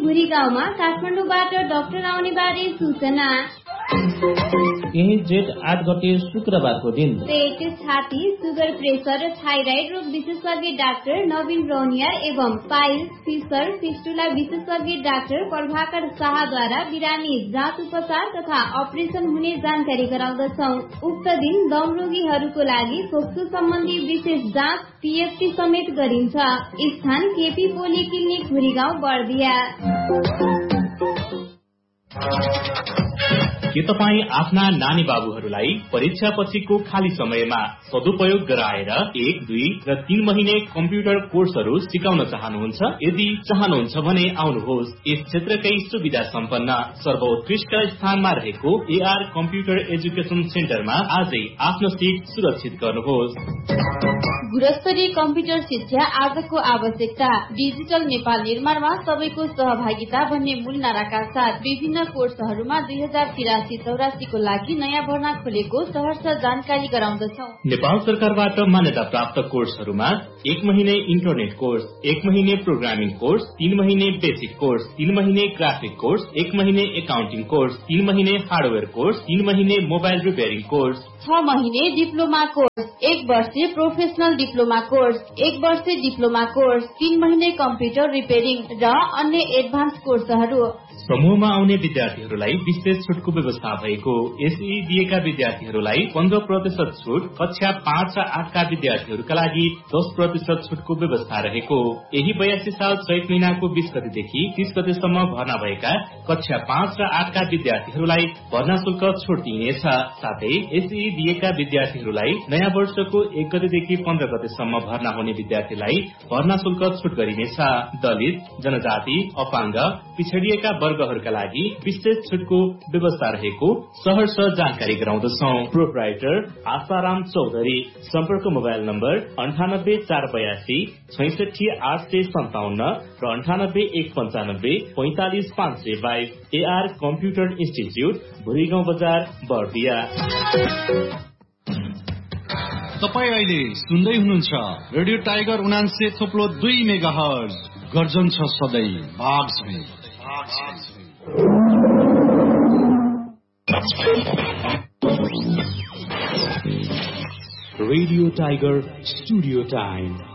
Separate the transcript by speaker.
Speaker 1: भुरी गाउँमा काठमाडौँबाट डाक्टर आउने बारे सूचना।
Speaker 2: यही जेठ 8 गते शुक्रबारको दिन
Speaker 1: पेट, छाती, सुगर, प्रेसर, थाइराइड रोग विशेषज्ञ डाक्टर नवीन रौनियार एवं पाइल्स, फिसर, फिस्टुला विशेषज्ञ डाक्टर प्रभाकर शाहद्वारा बिरामी जाँच उपचार तथा अपरेसन हुने जानकारी गराउँदछौ। उक्त दिन दम रोगीहरूको लागि फोक्सो सम्बन्धी विशेष जाँच पीएफटी समेत गरिन्छ। स्थान केपी पोलिक्लिनिक भुरीगाउँ बर्दिया।
Speaker 3: के तपाईँ आफ्ना नानी बाबुहरूलाई परीक्षा पछिको खाली समयमा सदुपयोग गराएर 1, 2 र 3 महिने कम्प्युटर कोर्सहरू सिकाउन चाहनुहुन्छ? यदि चाहनुहुन्छ भने आउनुहोस्। यस क्षेत्रकै सुविधा सम्पन्न सर्वोत्कृष्ट स्थानमा रहेको एआर कम्प्युटर एजुकेसन सेन्टरमा आजै आफ्नो सिट सुरक्षित गर्नुहोस्।
Speaker 4: गुणस्तरीय कम्प्युटर शिक्षा आजको आवश्यकता। डिजिटल नेपाल निर्माणमा सबैको सहभागिता भन्ने मूल नाराका साथ विभिन्न कोर्सहरूमा 2083-84 को लागि नयाँ भर्ना खोलेको सहर्ष जानकारी गराउँदछौ।
Speaker 3: नेपाल सरकारबाट मान्यता प्राप्त कोर्सहरूमा 1 महिने इन्टरनेट कोर्स, 1 महिने प्रोग्रामिङ कोर्स, 3 महिने बेसिक कोर्स, 3 महिने ग्राफिक कोर्स, 1 महिने एकाउन्टिङ कोर्स, 3 महिने हार्डवेयर कोर्स, 3 महिने मोबाइल रिपेयरिङ कोर्स,
Speaker 4: 6 महिने डिप्लोमा कोर्स, 1 वर्षे प्रोफेसनल डिप्लोमा कोर्स, 1 वर्षे डिप्लोमा कोर्स, 3 महिने कम्प्युटर रिपेयरिङ र अन्य एडभान्स कोर्सहरू।
Speaker 3: समूहमा आउने विद्यार्थीहरूलाई विशेष छुटको व्यवस्था भएको। एसई दिएका विद्यार्थीहरूलाई 15% छुट, कक्षा 5 र 8 का विद्यार्थीहरूका लागि 10% छुटको व्यवस्था रहेको। यही 82 साल चैत महिनाको 20 गतेदेखि 30 गतेसम्म भर्ना भएका कक्षा 5 र 8 का विद्यार्थीहरूलाई भर्ना शुल्क छुट दिइनेछ। साथै एसई दिएका विद्यार्थीहरूलाई नयाँ वर्षको 1 गतेदेखि 15 गतेसम्म भर्ना हुने विद्यार्थीलाई भर्ना शुल्क छुट गरिनेछ। दलित, जनजाति, अपाङ्ग, पिछडिएका वर्गहरूका लागि विशेष छुटको व्यवस्था रहेको सहर्ष जानकारी गराउँदछौ। प्रोप्राइटर आशाराम चौधरी। सम्पर्क मोबाइल नम्बर 98 482 66 857 र 98 195 45 522। एआर कम्प्युटर इन्स्टिच्युट, भुरीगाउँ बजार, बर्दिया।
Speaker 5: तपाईँ अहिले सुन्दै हुनुहुन्छ रेडियो टाइगर 89.2 मेगाहर्ज। गर्जन छ सधैँ भाग छै।
Speaker 3: Radio tiger studio time